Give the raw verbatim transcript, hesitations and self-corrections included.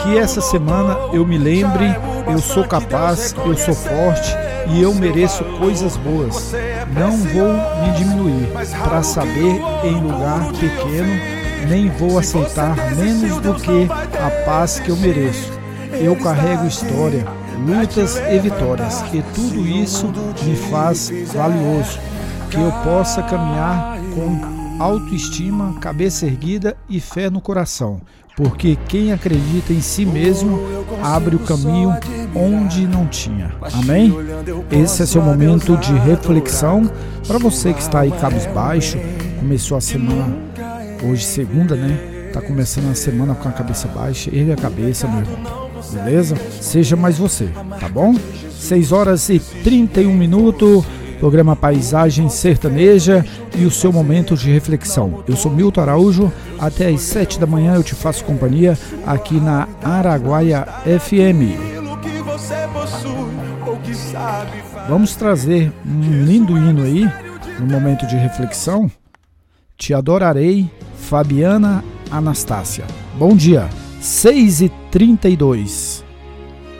Que essa semana eu me lembre, eu sou capaz, eu sou forte e eu mereço coisas boas. Não vou me diminuir para saber em lugar pequeno, nem vou aceitar menos do que a paz que eu mereço. Eu carrego história, lutas e vitórias, e tudo isso me faz valioso. Que eu possa caminhar com autoestima, cabeça erguida e fé no coração, porque quem acredita em si mesmo abre o caminho onde não tinha. Amém? Esse é seu momento de reflexão. Para você que está aí cabisbaixo, começou a semana, hoje segunda, né? Está começando a semana com a cabeça baixa, ergue a cabeça, meu irmão. Beleza? Seja mais você, tá bom? seis horas e trinta e um minutos. Programa Paisagem Sertaneja e o seu momento de reflexão. Eu sou Milton Araújo, até às sete da manhã eu te faço companhia aqui na Araguaia F M. Vamos trazer um lindo hino aí, no momento de reflexão. Te adorarei, Fabiana Anastácia. Bom dia, seis e trinta e dois.